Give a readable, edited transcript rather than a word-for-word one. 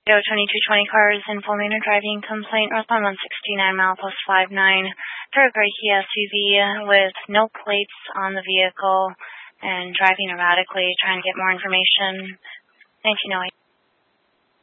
Go 2220 cars in full manner driving complaint. Northbound 169 mile plus 59. Third grade Kia SUV with no plates on the vehicle and driving erratically. Trying to get more information. 1908